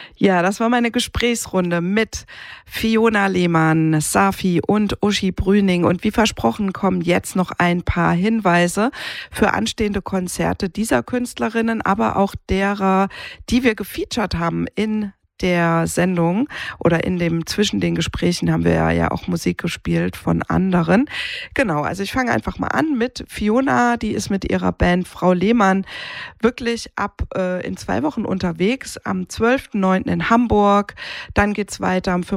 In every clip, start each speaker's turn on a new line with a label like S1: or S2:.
S1: Ja, das war meine Gesprächsrunde mit Fiona Lehmann, Safi und Uschi Brüning. Und wie versprochen kommen jetzt noch ein paar Hinweise für anstehende Konzerte dieser Künstlerinnen, aber auch derer, die wir gefeatured haben in der Sendung oder zwischen den Gesprächen haben wir ja auch Musik gespielt von anderen. Genau, also ich fange einfach mal an mit Fiona, die ist mit ihrer Band Frau Lehmann wirklich in 2 Wochen unterwegs, am 12.09. in Hamburg, dann geht's weiter am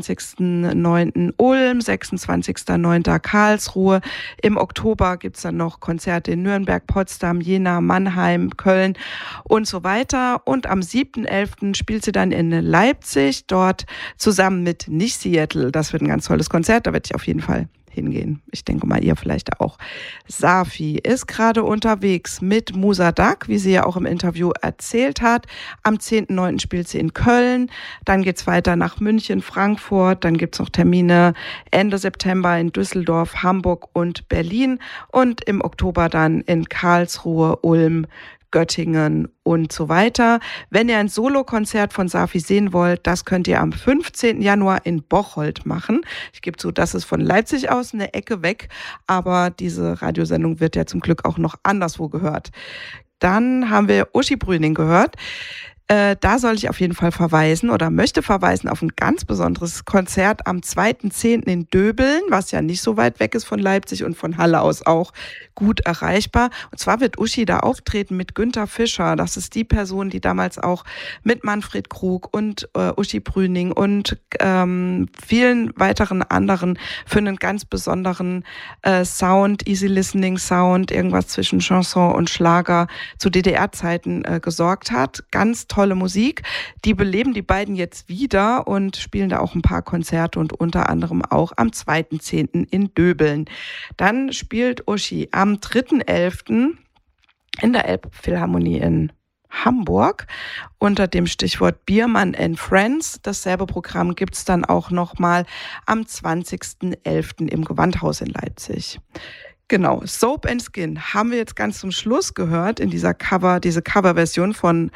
S1: 25.09. Ulm, 26.09. Karlsruhe, im Oktober gibt's dann noch Konzerte in Nürnberg, Potsdam, Jena, Mannheim, Köln und so weiter und am 7.11. spielt sie dann in Leipzig, dort zusammen mit Nicht Seattle. Das wird ein ganz tolles Konzert, da werde ich auf jeden Fall hingehen. Ich denke mal, ihr vielleicht auch. Safi ist gerade unterwegs mit Musa Dak, wie sie ja auch im Interview erzählt hat. Am 10.9. spielt sie in Köln, dann geht's weiter nach München, Frankfurt, dann gibt's noch Termine Ende September in Düsseldorf, Hamburg und Berlin und im Oktober dann in Karlsruhe, Ulm, Göttingen und so weiter. Wenn ihr ein Solokonzert von Safi sehen wollt, das könnt ihr am 15. Januar in Bocholt machen. Ich gebe zu, das ist von Leipzig aus eine Ecke weg, aber diese Radiosendung wird ja zum Glück auch noch anderswo gehört. Dann haben wir Uschi Brüning gehört. Da soll ich auf jeden Fall verweisen oder möchte verweisen auf ein ganz besonderes Konzert am 2.10. in Döbeln, was ja nicht so weit weg ist von Leipzig und von Halle aus auch gut erreichbar. Und zwar wird Uschi da auftreten mit Günther Fischer. Das ist die Person, die damals auch mit Manfred Krug und Uschi Brüning und vielen weiteren anderen für einen ganz besonderen Sound, Easy Listening Sound, irgendwas zwischen Chanson und Schlager zu DDR-Zeiten gesorgt hat. Ganz tolle Musik. Die beleben die beiden jetzt wieder und spielen da auch ein paar Konzerte und unter anderem auch am 2.10. in Döbeln. Dann spielt Uschi am 3.11. in der Elbphilharmonie in Hamburg unter dem Stichwort Biermann and Friends. Dasselbe Programm gibt's dann auch nochmal am 20.11. im Gewandhaus in Leipzig. Genau, Soap and Skin haben wir jetzt ganz zum Schluss gehört in diese Coverversion von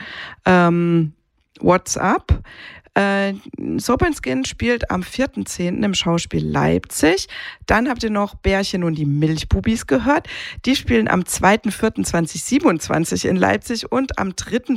S1: What's Up. Soap and Skin spielt am 4.10. im Schauspiel Leipzig. Dann habt ihr noch Bärchen und die Milchbubis gehört. Die spielen am 2.4.2027 in Leipzig und am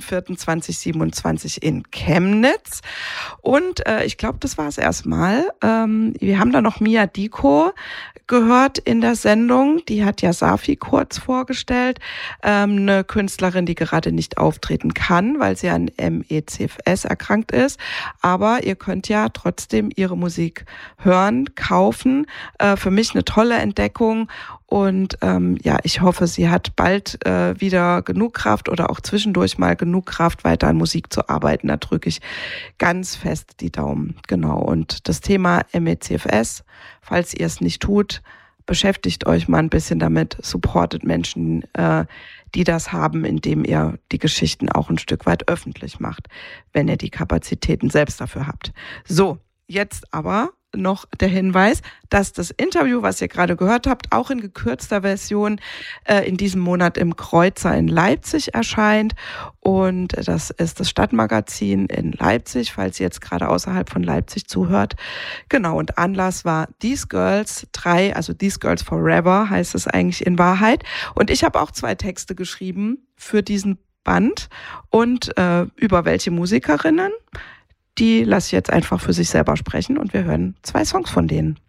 S1: 3.4.2027 in Chemnitz. Und ich glaube, das war es erstmal. Wir haben da noch Mia Diko gehört in der Sendung. Die hat ja Safi kurz vorgestellt. Eine Künstlerin, die gerade nicht auftreten kann, weil sie an ME/CFS erkrankt ist. Aber ihr könnt ja trotzdem ihre Musik hören, kaufen. Für mich eine tolle Entdeckung. Und ich hoffe, sie hat bald wieder genug Kraft oder auch zwischendurch mal genug Kraft, weiter an Musik zu arbeiten. Da drücke ich ganz fest die Daumen. Genau. Und das Thema ME/CFS, falls ihr es nicht tut, beschäftigt euch mal ein bisschen damit, supportet Menschen, die das haben, indem ihr die Geschichten auch ein Stück weit öffentlich macht, wenn ihr die Kapazitäten selbst dafür habt. So, jetzt aber noch der Hinweis, dass das Interview, was ihr gerade gehört habt, auch in gekürzter Version in diesem Monat im Kreuzer in Leipzig erscheint. Und das ist das Stadtmagazin in Leipzig, falls ihr jetzt gerade außerhalb von Leipzig zuhört. Genau, und Anlass war These Girls 3, also These Girls Forever heißt es eigentlich in Wahrheit. Und ich habe auch 2 Texte geschrieben für diesen Band und über welche Musikerinnen. Die lasse ich jetzt einfach für sich selber sprechen und wir hören 2 Songs von denen.